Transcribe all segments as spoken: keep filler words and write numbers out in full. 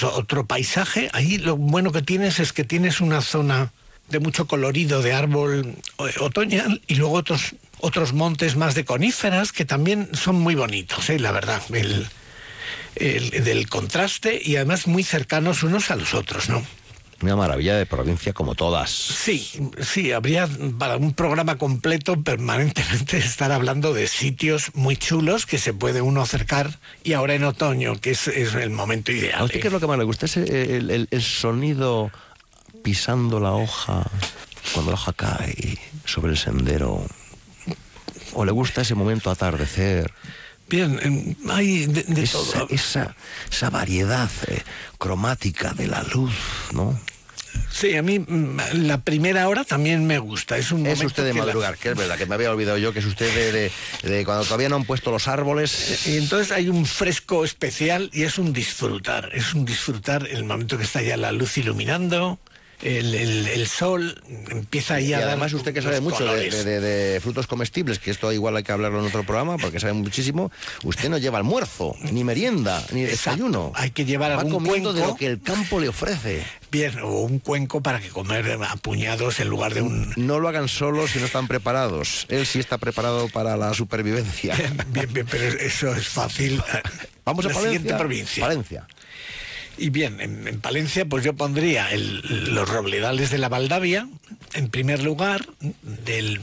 pues otro paisaje. Ahí lo bueno que tienes es que tienes una zona de mucho colorido de árbol otoñal y luego otros otros montes más de coníferas que también son muy bonitos, ¿eh? La verdad, el, el del contraste y además muy cercanos unos a los otros, ¿no? Una maravilla de provincia como todas. Sí, sí, habría para un programa completo permanentemente estar hablando de sitios muy chulos que se puede uno acercar, y ahora en otoño, que es, es el momento ideal. ¿A usted qué es lo que más le gusta? ¿Es el, el, el sonido pisando la hoja cuando la hoja cae sobre el sendero? ¿O le gusta ese momento atardecer? Bien, hay de, de esa, todo. Esa, esa variedad eh, cromática de la luz, ¿no? Sí, a mí la primera hora también me gusta. Es un momento. Es usted de que madrugar, la... que es verdad, que me había olvidado yo, que es usted de, de, de cuando todavía no han puesto los árboles. Y entonces hay un fresco especial y es un disfrutar. Es un disfrutar el momento que está ya la luz iluminando. El, el, el sol empieza ahí a dar. Y además usted que sabe mucho de, de, de, de frutos comestibles, que esto igual hay que hablarlo en otro programa porque sabe muchísimo, usted no lleva almuerzo, ni merienda, ni desayuno. Hay que llevar Va algún comiendo cuenco de lo que el campo le ofrece. Bien, o un cuenco para que comer a puñados en lugar de un... No lo hagan solos si no están preparados. Él sí está preparado para la supervivencia. Bien, bien, bien, pero eso es fácil. Vamos a la Palencia. Siguiente provincia. Palencia. Y bien, en, en Palencia pues yo pondría el, los robledales de la Valdavia, en primer lugar, del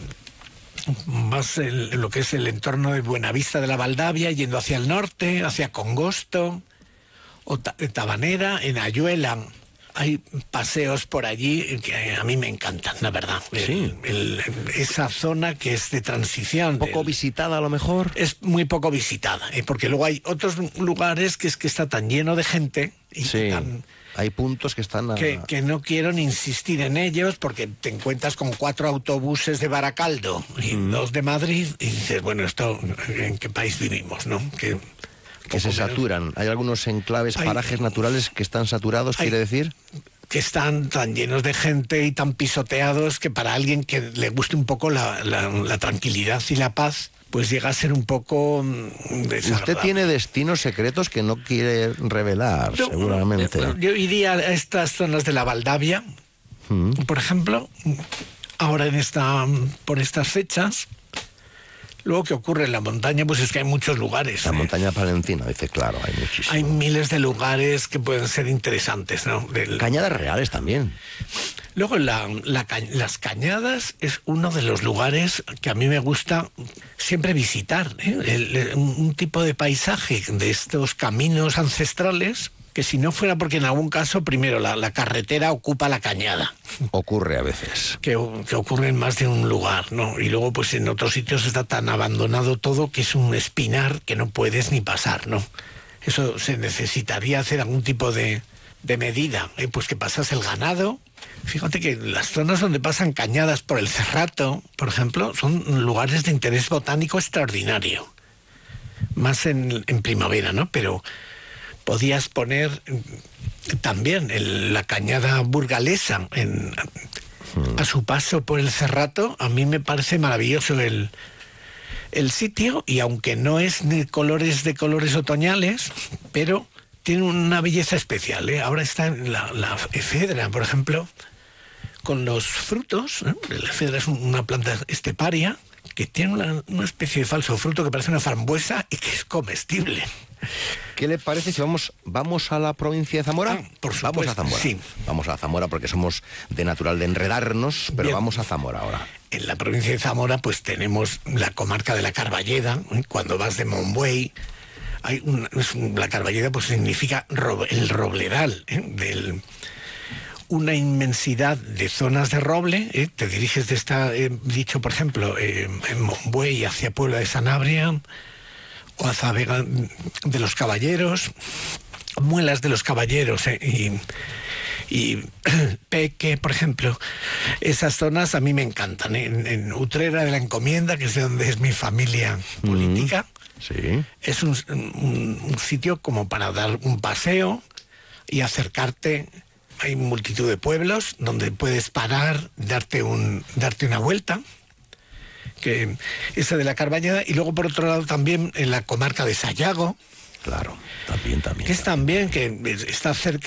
más el, lo que es el entorno de Buenavista de la Valdavia, yendo hacia el norte, hacia Congosto, o ta, Tabanera, en Ayuela. Hay paseos por allí que a mí me encantan, la verdad. Sí. El, el, esa zona que es de transición. Poco del... visitada a lo mejor. Es muy poco visitada, ¿eh? Porque luego hay otros lugares que es que está tan lleno de gente. Y sí, tan, hay puntos que están... A... Que, que no quiero ni insistir en ellos porque te encuentras con cuatro autobuses de Baracaldo y mm. dos de Madrid y dices, bueno, esto, ¿en qué país vivimos, no? Que... que se saturan. Hay algunos enclaves, hay, parajes naturales que están saturados, hay, quiere decir. Que están tan llenos de gente y tan pisoteados que para alguien que le guste un poco la, la, la tranquilidad y la paz, pues llega a ser un poco desagradable. Usted tiene destinos secretos que no quiere revelar, no, seguramente. Yo, yo iría a estas zonas de la Valdavia, mm. por ejemplo, ahora en esta, por estas fechas. Luego, ¿qué ocurre en la montaña? Pues es que hay muchos lugares. La ¿eh? montaña palentina, dice, claro, hay muchísimos. Hay miles de lugares que pueden ser interesantes, ¿no? Del... Cañadas reales también. Luego, la, la, las cañadas es uno de los lugares que a mí me gusta siempre visitar, ¿eh? El, el, un, un tipo de paisaje de estos caminos ancestrales que si no fuera porque en algún caso, primero, la, la carretera ocupa la cañada. Ocurre a veces. Que, que ocurre en más de un lugar, ¿no? Y luego, pues en otros sitios está tan abandonado todo que es un espinar que no puedes ni pasar, ¿no? Eso se necesitaría hacer algún tipo de, de medida, ¿eh? Pues que pasas el ganado. Fíjate que las zonas donde pasan cañadas por el Cerrato, por ejemplo, son lugares de interés botánico extraordinario. Más en, en primavera, ¿no? Pero... podías poner también el, la cañada burgalesa en, a su paso por el Cerrato. A mí me parece maravilloso el, el sitio, y aunque no es de colores de colores otoñales, pero tiene una belleza especial, ¿eh? Ahora está en la, la efedra, por ejemplo, con los frutos, ¿eh? La efedra es una planta esteparia que tiene una, una especie de falso fruto que parece una frambuesa y que es comestible. ¿Qué le parece si vamos vamos a la provincia de Zamora? Ah, por supuesto, vamos a Zamora. Sí. Vamos a Zamora porque somos de natural de enredarnos, pero Bien. Vamos a Zamora ahora. En la provincia de Zamora pues tenemos la comarca de la Carballeda. Cuando vas de Monbuey, hay un, la Carballeda pues significa ro, el robledal, ¿eh? Del, una inmensidad de zonas de roble, ¿eh? Te diriges de esta, he eh, dicho por ejemplo, eh, en Monbuey hacia Puebla de Sanabria, o hacia Vega de los Caballeros, Muelas de los Caballeros, ¿eh? y, y Peque, por ejemplo. Esas zonas a mí me encantan, ¿eh? En, en Utrera de la Encomienda, que es de donde es mi familia política, mm, sí. Es un, un, un sitio como para dar un paseo y acercarte. Hay multitud de pueblos donde puedes parar, darte un darte una vuelta, que esa de la Carballeda, y luego por otro lado también en la comarca de Sayago. Claro, también, también. Que es también, que está cerca